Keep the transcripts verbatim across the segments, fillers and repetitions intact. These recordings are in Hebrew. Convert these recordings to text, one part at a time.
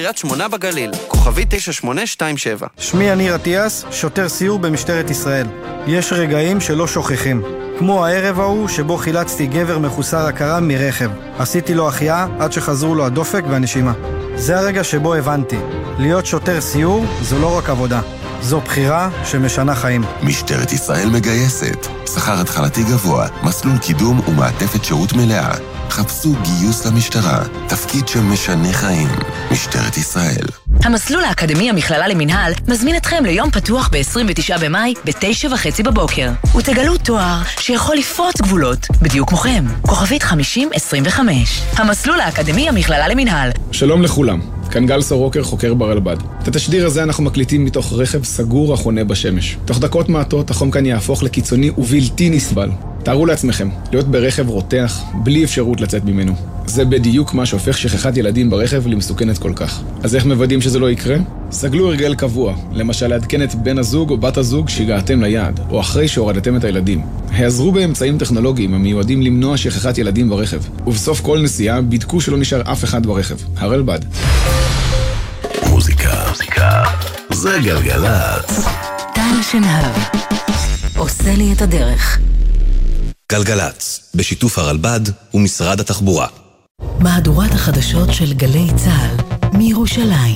קריית שמונה בגליל, כוכבי תשע שמונה שתיים שבע. שמי יניר אטיאס, שוטר סיור במשטרת ישראל. יש רגעים שלא שוכחים. כמו הערב ההוא שבו חילצתי גבר מחוסר הכרה מרכב. עשיתי לו החייאה עד שחזרו לו הדופק והנשימה. זה הרגע שבו הבנתי. להיות שוטר סיור זו לא רק עבודה. זו בחירה שמשנה חיים. משטרת ישראל מגייסת. שכר התחלתי גבוה, מסלול קידום ומעטפת שירות מלאה. חפשו גיוס למשטרה, תפקיד שמשנה חיים. משטרת ישראל. המסלול האקדמי המכללה למנהל מזמין אתכם ליום פתוח ב-עשרים ותשעה במאי בתשע וחצי בבוקר. ותגלו תואר שיכול לפרוץ גבולות, בדיוק כמוכם. כוכבית חמישים עשרים וחמש. המסלול האקדמי המכללה למנהל. שלום לכולם. כאן גל סורוקר, חוקר ברלב"ד. את התשדיר הזה אנחנו מקליטים מתוך רכב סגור החונה בשמש. תוך דקות מעטות החום כאן יהפוך לקיצוני ובלתי נסבל. תארו לעצמכם, להיות ברכב רותח, בלי אפשרות לצאת ממנו. זה בדיוק מה שהופך שכחת ילדים ברכב למסוכנת כל כך. אז איך מוודאים שזה לא יקרה? סגלו הרגל קבוע, למשל לעדכן את בן הזוג או בת הזוג שהגעתם ליעד, או אחרי שהורדתם את הילדים. העזרו באמצעים טכנולוגיים המיועדים למנוע שכחת ילדים ברכב. ובסוף כל נסיעה בדקו שלא נשאר אף אחד ברכב. הרלב"ד. מוזיקה, מוזיקה, זה גלגלת. טל שנהב עושה לי את הדרך. גלגלץ, בשיתוף הרלב"ד ומשרד התחבורה. מהדורת החדשות של גלי צהל מירושלים.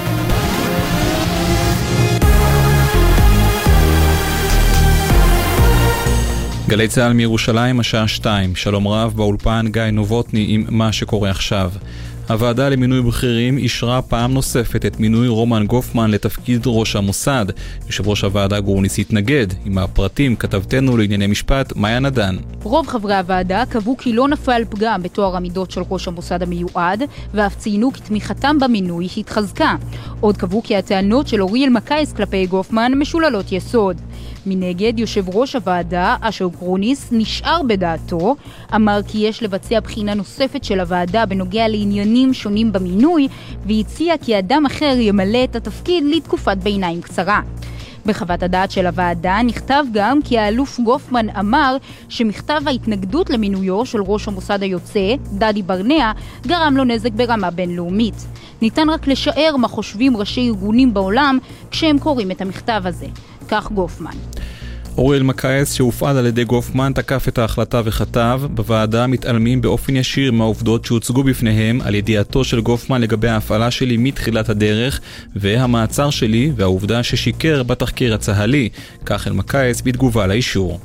גלי צהל מירושלים, השעה שתיים. שלום רב, באולפן גיא נובוטני עם מה שקורה עכשיו. הוועדה למינוי בכירים אישרה פעם נוספת את מינוי רומן גופמן לתפקיד ראש המוסד. יושב ראש הוועדה גורניס התנגד. עם הפרטים כתבתנו לענייני משפט מאיה נדן. רוב חברי הוועדה קבעו כי לא נפל פגם בתואר המידות של ראש המוסד המיועד, ואף ציינו כי תמיכתם במינוי התחזקה. עוד קבעו כי הטענות של אוריאל מקייס כלפי גופמן משוללות יסוד. מנגד, יושב ראש הוועדה, אשר גרוניס, נשאר בדעתו, אמר כי יש לבצע בחינה נוספת של הוועדה בנוגע לעניינים שונים במינוי, והציע כי אדם אחר ימלא את התפקיד לתקופת ביניים קצרה. בחוות הדעת של הוועדה נכתב גם כי האלוף גופמן אמר שמכתב ההתנגדות למינויו של ראש המוסד היוצא, דדי ברנע, גרם לו נזק ברמה בינלאומית. ניתן רק לשער מה חושבים ראשי ארגונים בעולם כשהם קוראים את המכתב הזה. כך גופמן. אוריאל מקייס שהופעל על ידי גופמן תקף את ההחלטה וכתב, בוועדה מתעלמים באופן ישיר מהעובדות שהוצגו בפניהם על ידיעתו של גופמן לגבי ההפעלה שלי מתחילת הדרך והמעצר שלי והעובדה ששיקר בתחקיר הצהלי. כך אל מקייס בתגובה לאישור.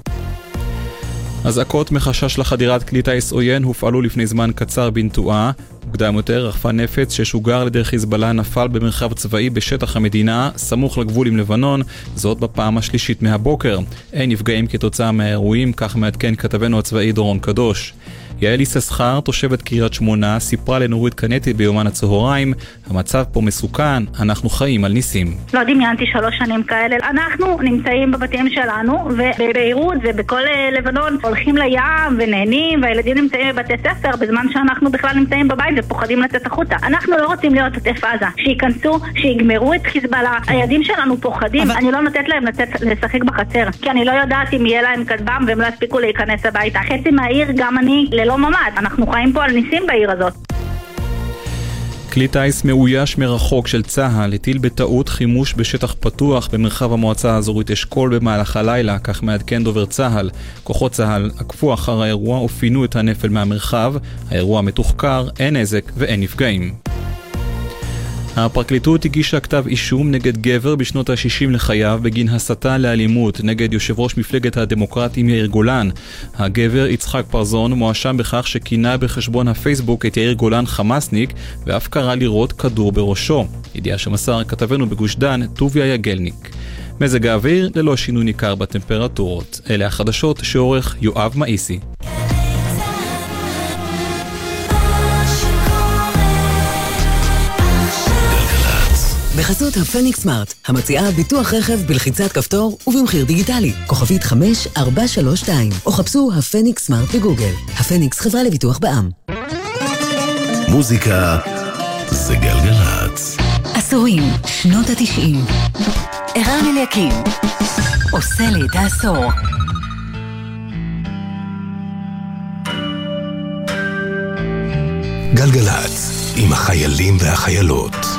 אזעקות מחשש לחדירת כלי טיס עוין הופעלו לפני זמן קצר בנטועה. מוקדם יותר, רחפן נפץ ששוגר על ידי חיזבאללה נפל במרחב צבאי בשטח המדינה, סמוך לגבול עם לבנון, זאת בפעם השלישית מהבוקר. אין נפגעים כתוצאה מהאירועים, כך מעדכן כתבנו הצבאי דורון קדוש. יעל יששכר, תושבת קריית שמונה, סיפרה לנורית קנטי ביומן הצהריים, המצב פה מסוכן, אנחנו חיים על ניסים. לא דמיינתי שלוש שנים כאלה. אנחנו נמצאים בבתים שלנו, ובביירות ובכל לבנון הולכים לים ונהנים, והילדים נמצאים בבתי ספר, בזמן שאנחנו בכלל נמצאים בבית ופוחדים לצאת החוצה. אנחנו לא רוצים להיות עוטף עזה, שיכנסו, שיגמרו את חיזבאללה. הילדים שלנו פוחדים, אבל... אני לא נותנת להם לצאת לשחק בחצר, כי אני לא יודעת אם יהיה להם כטב"ם והם לא יספיקו להיכנס הביתה. חצי מהעיר, גם אני, ללא ממד. אנחנו חיים פה על ניסים בעיר הזאת. כלי טיס מאויש מרחוק של צה"ל הטיל בטעות חימוש בשטח פתוח במרחב המועצה האזורית אשכול במהלך הלילה, כך מעדכן דובר צה"ל. כוחות צה"ל עקפו אחר האירוע ופינו את הנפל מהמרחב. האירוע מתוחקר, אין נזק ואין נפגעים. הפרקליטות הגישה כתב אישום נגד גבר בשנות ה-שישים לחייו בגין הסתה לאלימות נגד יושב ראש מפלגת הדמוקרטים יאיר גולן. הגבר יצחק פרזון מואשם בכך שכינה בחשבון הפייסבוק את יאיר גולן חמאסניק ואף קרא לירות כדור בראשו. ידיעה שמסר כתבנו בגוש דן טוביה יגלניק. מזג האוויר ללא שינוי ניכר בטמפרטורות. אלה החדשות שעורך יואב מאיסי. בחסות הפניקס סמארט, המציעה ביטוח רכב בלחיצת כפתור ובמחיר דיגיטלי. כוכבית חמש ארבע שלוש שתיים, או חפשו הפניקס סמארט בגוגל. הפניקס חברה לביטוח בע"מ. מוזיקה זה גלגלץ. עשורים, שנות התשעים. ערן אליקים עושה לי את העשור. גלגלץ עם החיילים והחיילות.